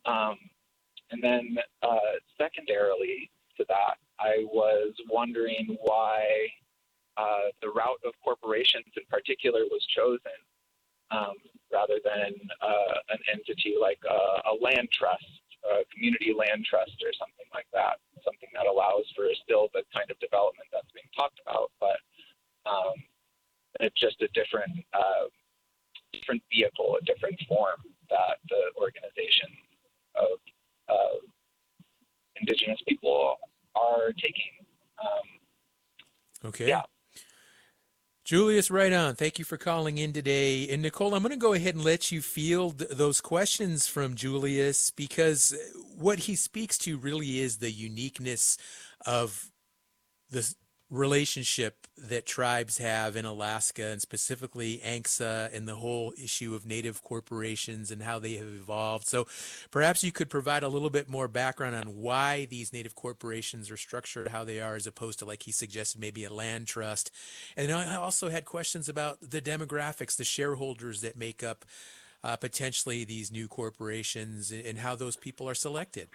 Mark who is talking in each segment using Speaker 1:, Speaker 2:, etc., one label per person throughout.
Speaker 1: And then secondarily to that, I was wondering why the route of corporations in particular was chosen rather than an entity like a land trust, a community land trust or something like that, something that allows for still the kind of development that's being talked about, but it's just a different vehicle, a different form that the organization of Indigenous people are taking.
Speaker 2: Okay.
Speaker 1: Yeah.
Speaker 2: Julius, right on. Thank you for calling in today. And Nicole, I'm going to go ahead and let you field those questions from Julius, because what he speaks to really is the uniqueness of the relationship that tribes have in Alaska, and specifically ANCSA, and the whole issue of native corporations and how they have evolved. So perhaps you could provide a little bit more background on why these native corporations are structured how they are, as opposed to, like he suggested, maybe a land trust. And I also had questions about the demographics, the shareholders that make up potentially these new corporations, and how those people are selected.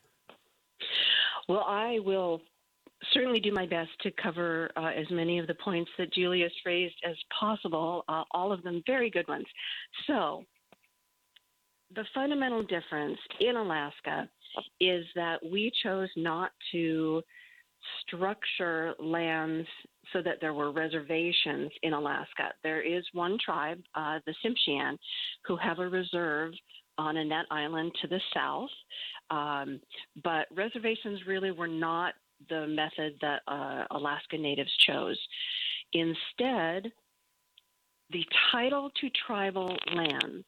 Speaker 3: Well, I will certainly do my best to cover as many of the points that Julius raised as possible, all of them very good ones. So the fundamental difference in Alaska is that we chose not to structure lands so that there were reservations in Alaska. There is one tribe, the Tsimshian, who have a reserve on Annette Island to the south, but reservations really were not the method that Alaska Natives chose. Instead, the title to tribal lands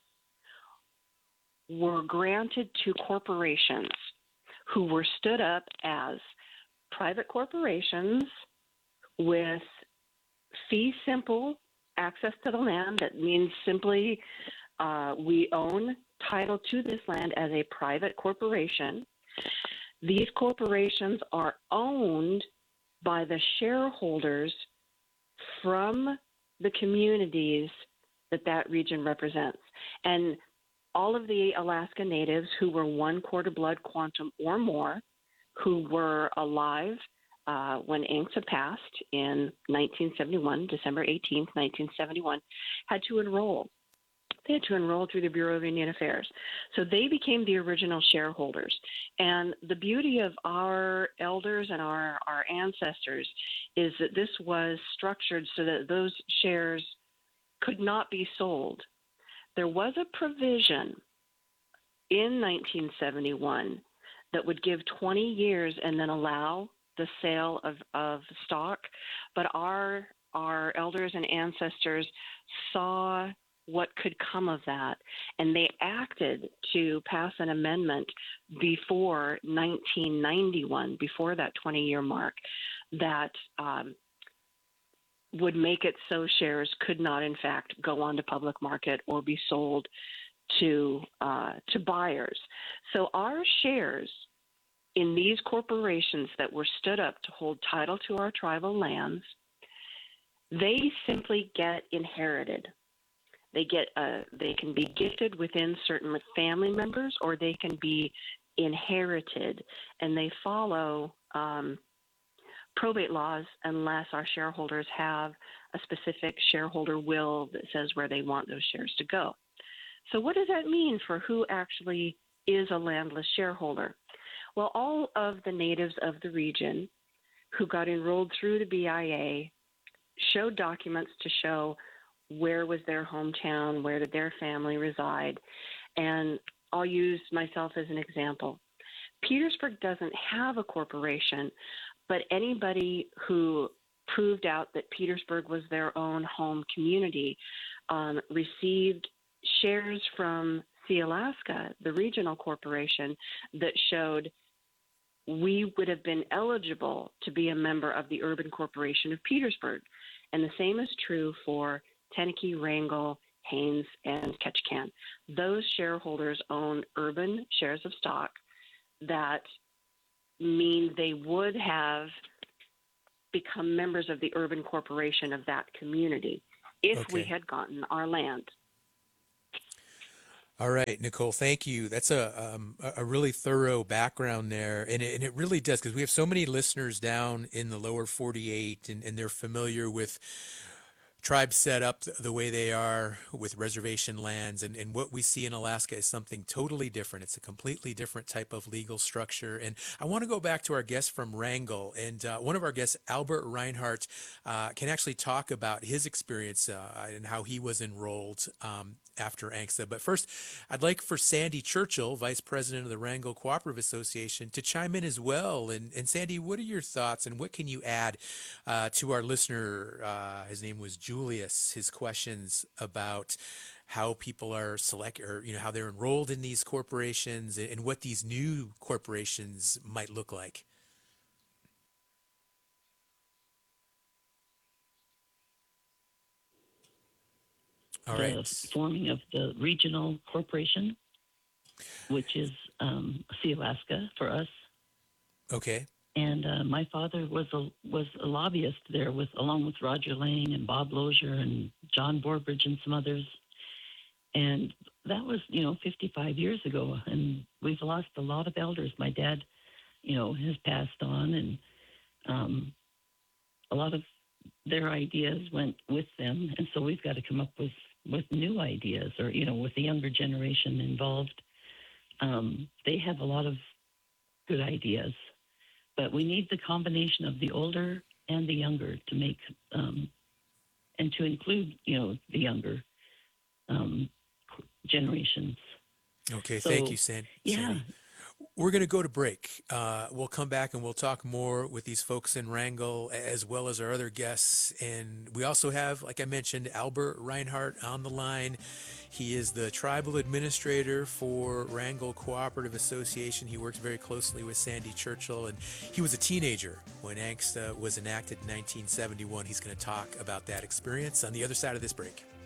Speaker 3: were granted to corporations who were stood up as private corporations with fee simple access to the land. That means simply we own title to this land as a private corporation. These corporations are owned by the shareholders from the communities that region represents. And all of the Alaska Natives who were one quarter blood quantum or more, who were alive when ANCSA passed in 1971, December 18th, 1971, had to enroll. They had to enroll through the Bureau of Indian Affairs. So they became the original shareholders. And the beauty of our elders and our ancestors is that this was structured so that those shares could not be sold. There was a provision in 1971 that would give 20 years and then allow the sale of stock. But our elders and ancestors saw what could come of that, and they acted to pass an amendment before 1991, before that 20-year mark, that would make it so shares could not, in fact, go on to public market or be sold to buyers. So our shares in these corporations that were stood up to hold title to our tribal lands, they simply get inherited. They can be gifted within certain family members, or they can be inherited, and they follow probate laws unless our shareholders have a specific shareholder will that says where they want those shares to go. So what does that mean for who actually is a landless shareholder? Well, all of the natives of the region who got enrolled through the BIA showed documents to show where was their hometown, where did their family reside. And I'll use myself as an example. Petersburg doesn't have a corporation, but anybody who proved out that Petersburg was their own home community received shares from Sealaska, the regional corporation, that showed we would have been eligible to be a member of the Urban Corporation of Petersburg. And the same is true for Teneke, Wrangell, Haines, and Ketchikan. Those shareholders own urban shares of stock that mean they would have become members of the urban corporation of that community if we had gotten our land.
Speaker 2: All right, Nicole, thank you. That's a really thorough background there, and it really does because we have so many listeners down in the lower 48, and they're familiar with tribes set up the way they are with reservation lands, and what we see in Alaska is something totally different. It's a completely different type of legal structure. And I want to go back to our guest from Wrangell, and one of our guests, Albert Reinhardt, can actually talk about his experience and how he was enrolled after ANCSA. But first, I'd like for Sandy Churchill, Vice President of the Wrangell Cooperative Association, to chime in as well. And Sandy, what are your thoughts and what can you add to our listener? His name was Julius. His questions about how people are select, or how they're enrolled in these corporations, and what these new corporations might look like. All
Speaker 4: The
Speaker 2: right.
Speaker 4: forming of the regional corporation, which is Sealaska for us.
Speaker 2: Okay.
Speaker 4: And my father was a lobbyist there along with Roger Lang and Bob Lozier and John Borbridge and some others. And that was 55 years ago, and we've lost a lot of elders. My dad has passed on, and a lot of their ideas went with them, and so we've got to come up with new ideas, or with the younger generation involved. They have a lot of good ideas, but we need the combination of the older and the younger to make and to include the younger generations.
Speaker 2: Okay.
Speaker 4: So,
Speaker 2: Thank you, Sandy.
Speaker 4: yeah.
Speaker 2: We're going to go to break. We'll come back and we'll talk more with these folks in Wrangell as well as our other guests. And we also have, like I mentioned, Albert Reinhardt on the line. He is the tribal administrator for Wrangell Cooperative Association. He works very closely with Sandy Churchill, and he was a teenager when ANCSA was enacted in 1971. He's going to talk about that experience on the other side of this break.